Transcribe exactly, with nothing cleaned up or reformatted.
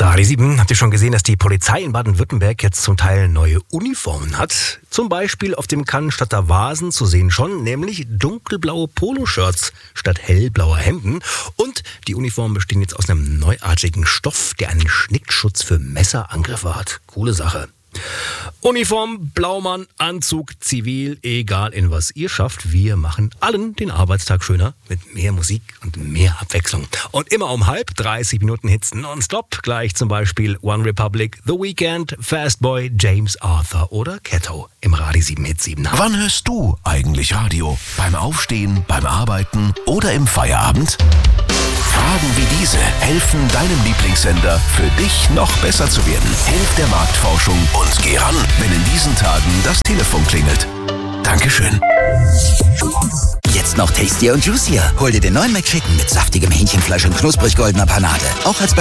Radio sieben, habt ihr schon gesehen, dass die Polizei in Baden-Württemberg jetzt zum Teil neue Uniformen hat? Zum Beispiel auf dem Cannstatter Vasen zu sehen schon, nämlich dunkelblaue Poloshirts statt hellblauer Hemden. Und die Uniformen bestehen jetzt aus einem neuartigen Stoff, der einen Schnittschutz für Messerangriffe hat. Coole Sache. Uniform, Blaumann, Anzug, Zivil, egal in was ihr schafft, wir machen allen den Arbeitstag schöner mit mehr Musik und mehr Abwechslung. Und immer um halb, dreißig Minuten Hits nonstop, gleich zum Beispiel One Republic, The Weeknd, Fastboy, James Arthur oder Ketto im Radio sieben Hit sieben. Wann hörst du eigentlich Radio? Beim Aufstehen, beim Arbeiten oder im Feierabend? Fragen wie diese helfen deinem Lieblingssender, für dich noch besser zu werden. Hilf der Marktforschung und geh ran, wenn in diesen Tagen das Telefon klingelt. Dankeschön. Jetzt noch tastier und juicier. Hol dir den neuen McChicken mit saftigem Hähnchenfleisch und knusprig goldener Panade. Auch als